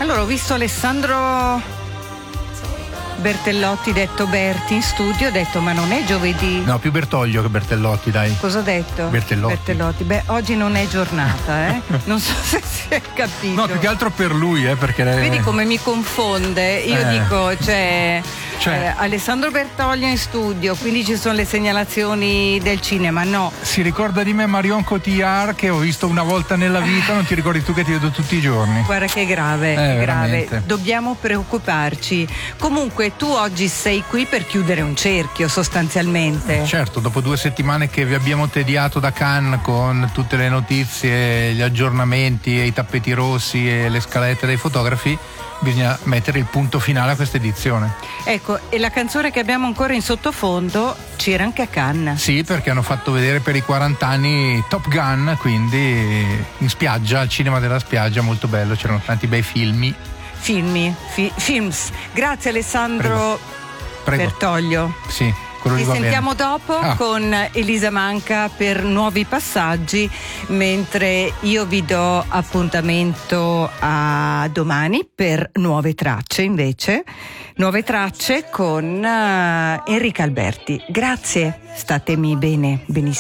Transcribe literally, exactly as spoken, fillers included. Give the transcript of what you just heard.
Allora, ho visto Alessandro Bertellotti, detto Berti, in studio, ho detto ma non è giovedì? No, più Bertoglio che Bertellotti, dai. Cosa ho detto? Bertellotti. Bertellotti. Beh, oggi non è giornata, eh? Non so se si è capito. No, più che altro per lui, eh, perché... Vedi come mi confonde? Io Eh. dico, cioè... Cioè- eh, Alessandro Bertoglio in studio, quindi ci sono le segnalazioni del cinema, no? Si ricorda di me Marion Cotillard, che ho visto una volta nella vita, non ti ricordi tu che ti vedo tutti i giorni? Guarda che è grave, Eh, è grave. veramente. Dobbiamo preoccuparci. Comunque tu oggi sei qui per chiudere un cerchio sostanzialmente. Certo, dopo due settimane che vi abbiamo tediato da Cannes con tutte le notizie, gli aggiornamenti e i tappeti rossi e le scalette dei fotografi, bisogna mettere il punto finale a questa edizione. Ecco, e la canzone che abbiamo ancora in sottofondo c'era anche a Cannes. Sì, perché hanno fatto vedere per i quaranta anni Top Gun, quindi in spiaggia, al cinema della spiaggia, molto bello, c'erano tanti bei filmi. Filmi, fi- films. Grazie Alessandro Prego. Bertoglio. Sì, quello lì Ci va bene. sentiamo dopo Ah. con Elisa Manca per nuovi passaggi, mentre io vi do appuntamento a domani per nuove tracce invece, nuove tracce con uh, Enrica Alberti. Grazie, statemi bene, benissimo.